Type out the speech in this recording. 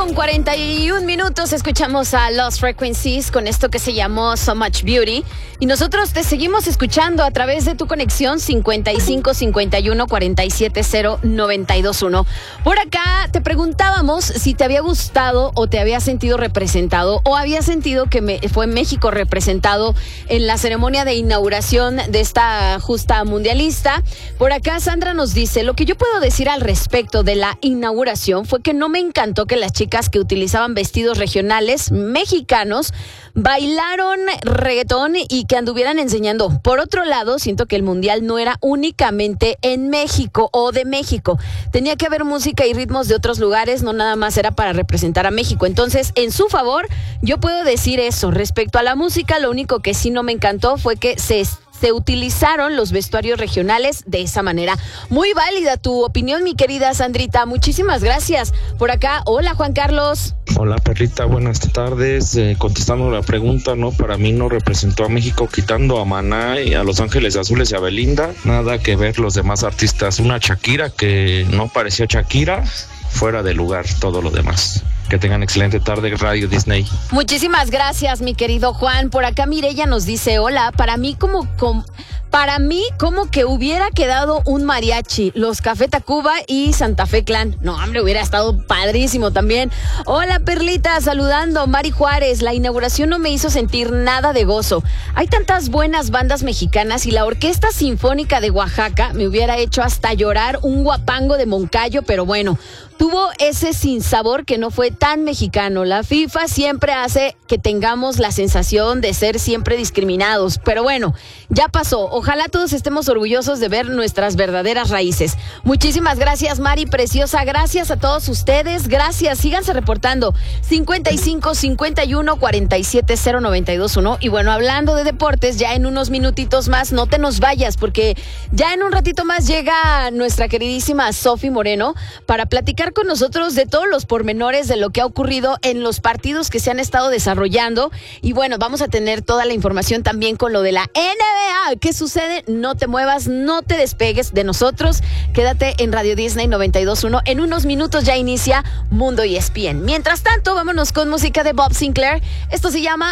1:41, escuchamos a Lost Frequencies con esto que se llamó So Much Beauty. Y nosotros te seguimos escuchando a través de tu conexión 55 51 47 0 921. Por acá te preguntábamos si te había gustado o te había sentido representado o había sentido que fue México representado en la ceremonia de inauguración de esta justa mundialista. Por acá Sandra nos dice: lo que yo puedo decir al respecto de la inauguración fue que no me encantó que las chicas que utilizaban vestidos regionales mexicanos bailaron reggaetón y que anduvieran enseñando. Por otro lado, siento que el mundial no era únicamente en México o de México. Tenía que haber música y ritmos de otros lugares, no nada más era para representar a México. Entonces, en su favor, yo puedo decir eso. Respecto a la música, lo único que sí no me encantó fue que se utilizaron los vestuarios regionales de esa manera. Muy válida tu opinión, mi querida Sandrita. Muchísimas gracias. Por acá, hola Juan Carlos. Hola Perlita, buenas tardes. Contestando la pregunta, no, para mí no representó a México, quitando a Maná y a Los Ángeles Azules y a Belinda. Nada que ver los demás artistas. Una Shakira que no parecía Shakira, fuera de lugar todo lo demás. Que tengan excelente tarde, Radio Disney. Muchísimas gracias, mi querido Juan. Por acá Mireya nos dice: hola, para mí como que hubiera quedado un mariachi, los Café Tacuba y Santa Fe Clan. No, hombre, hubiera estado padrísimo también. Hola, Perlita, saludando. Mari Juárez: la inauguración no me hizo sentir nada de gozo. Hay tantas buenas bandas mexicanas y la Orquesta Sinfónica de Oaxaca me hubiera hecho hasta llorar, un guapango de Moncayo, pero bueno, tuvo ese sinsabor que no fue tan mexicano. La FIFA siempre hace que tengamos la sensación de ser siempre discriminados, pero bueno, ya pasó. Ojalá todos estemos orgullosos de ver nuestras verdaderas raíces. Muchísimas gracias, Mari preciosa. Gracias a todos ustedes. Gracias. Síganse reportando. 55 51 47 0 921. Y bueno, hablando de deportes, ya en unos minutitos más, no te nos vayas, porque ya en un ratito más llega nuestra queridísima Sofi Moreno para platicar con nosotros de todos los pormenores de lo que ha ocurrido en los partidos que se han estado desarrollando. Y bueno, vamos a tener toda la información también con lo de la NBA. ¿Qué sucede? No te muevas, no te despegues de nosotros. Quédate en Radio Disney 92.1. En unos minutos ya inicia Mundo ESPN. Mientras tanto, vámonos con música de Bob Sinclair. Esto se llama